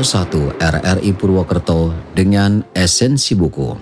1 RRI Purwokerto dengan esensi buku.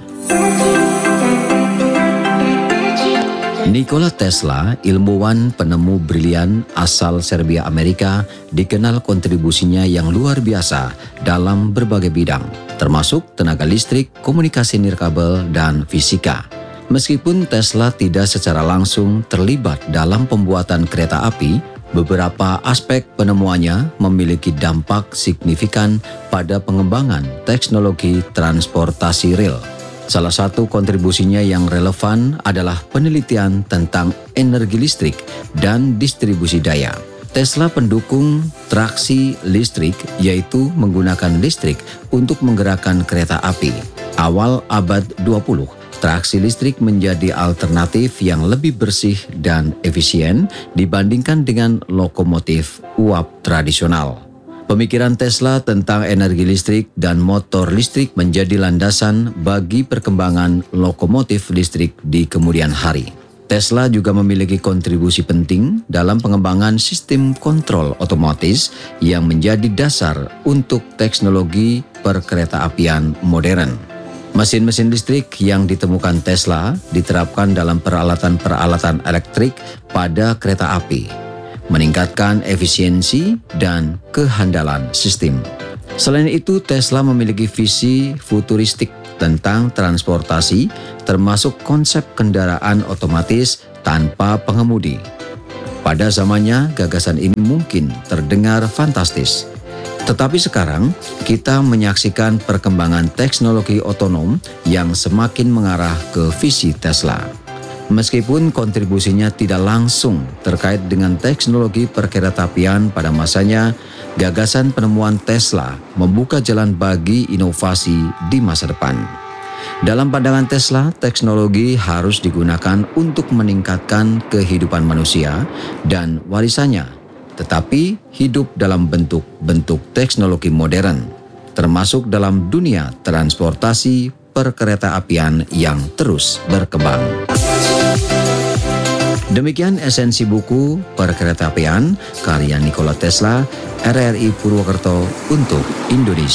Nikola Tesla, ilmuwan penemu brilian asal Serbia Amerika, dikenal kontribusinya yang luar biasa dalam berbagai bidang, termasuk tenaga listrik, komunikasi nirkabel, dan fisika. Meskipun Tesla tidak secara langsung terlibat dalam pembuatan kereta api, beberapa aspek penemuannya memiliki dampak signifikan pada pengembangan teknologi transportasi rel. Salah satu kontribusinya yang relevan adalah penelitian tentang energi listrik dan distribusi daya. Tesla pendukung traksi listrik, yaitu menggunakan listrik untuk menggerakkan kereta api. Awal abad 20, traksi listrik menjadi alternatif yang lebih bersih dan efisien dibandingkan dengan lokomotif uap tradisional. Pemikiran Tesla tentang energi listrik dan motor listrik menjadi landasan bagi perkembangan lokomotif listrik di kemudian hari. Tesla juga memiliki kontribusi penting dalam pengembangan sistem kontrol otomatis yang menjadi dasar untuk teknologi perkeretaapian modern. Mesin-mesin listrik yang ditemukan Tesla diterapkan dalam peralatan-peralatan elektrik pada kereta api, meningkatkan efisiensi dan kehandalan sistem. Selain itu, Tesla memiliki visi futuristik tentang transportasi, termasuk konsep kendaraan otomatis tanpa pengemudi. Pada zamannya, gagasan ini mungkin terdengar fantastis. Tetapi sekarang, kita menyaksikan perkembangan teknologi otonom yang semakin mengarah ke visi Tesla. Meskipun kontribusinya tidak langsung terkait dengan teknologi perkeretaapian pada masanya, gagasan penemuan Tesla membuka jalan bagi inovasi di masa depan. Dalam pandangan Tesla, teknologi harus digunakan untuk meningkatkan kehidupan manusia dan warisannya, tetapi hidup dalam bentuk-bentuk teknologi modern, termasuk dalam dunia transportasi perkeretaapian yang terus berkembang. Demikian esensi buku Perkeretaapian karya Nikola Tesla, RRI Purwokerto untuk Indonesia.